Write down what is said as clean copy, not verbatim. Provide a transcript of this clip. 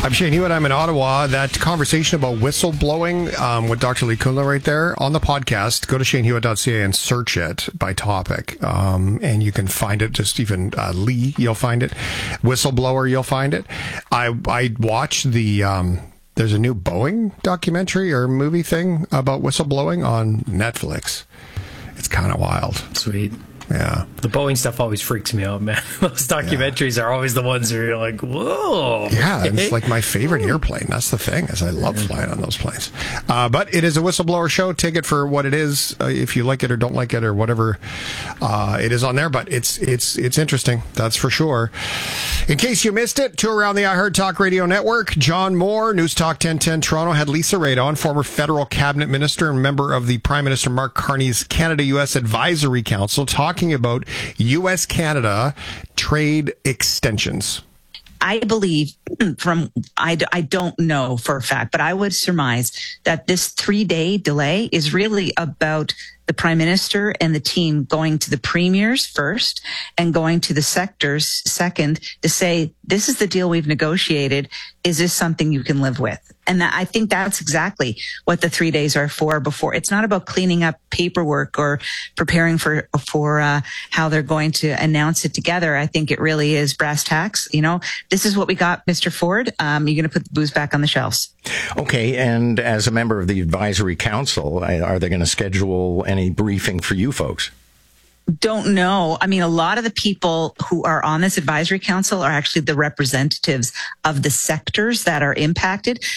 I'm Shane Hewitt. I'm in Ottawa. That conversation about whistleblowing with Dr. Lee Kunla right there on the podcast, go to shanehewitt.ca and search it by topic. And you can find it, just even Lee, you'll find it. Whistleblower, you'll find it. I watched the... there's a new Boeing documentary or movie thing about whistleblowing on Netflix. It's kind of wild. Sweet. Yeah. The Boeing stuff always freaks me out, man. Those documentaries are always the ones where you're like, whoa. Yeah, it's like my favorite airplane. That's the thing, is I love flying on those planes. But it is a whistleblower show. Take it for what it is, if you like it or don't like it or whatever it is on there. But it's interesting, that's for sure. In case you missed it, to around the iHeart Talk Radio Network, John Moore, News Talk 1010 Toronto, had Lisa Raitt on, former federal cabinet minister and member of the Prime Minister Mark Carney's Canada-U.S. Advisory Council, talking about U.S.-Canada trade extensions. I believe I don't know for a fact, but I would surmise that this 3-day delay is really about the Prime Minister and the team going to the premiers first and going to the sectors second to say, this is the deal we've negotiated. Is this something you can live with? And I think that's exactly what the 3 days are for. Before, it's not about cleaning up paperwork or preparing for how they're going to announce it together. I think it really is brass tacks. You know, this is what we got, Mr. Ford. You're going to put the booze back on the shelves. Okay. And as a member of the advisory council, are they going to schedule any briefing for you folks? Don't know. I mean, a lot of the people who are on this advisory council are actually the representatives of the sectors that are impacted.